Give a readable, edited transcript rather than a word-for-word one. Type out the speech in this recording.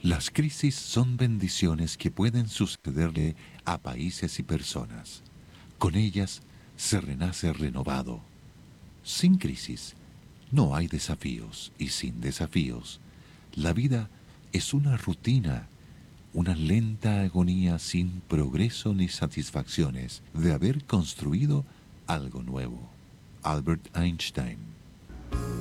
Las crisis son bendiciones que pueden sucederle a países y personas. Con ellas se renace renovado. Sin crisis no hay desafíos y sin desafíos la vida es una rutina, una lenta agonía sin progreso ni satisfacciones de haber construido algo nuevo. Albert Einstein.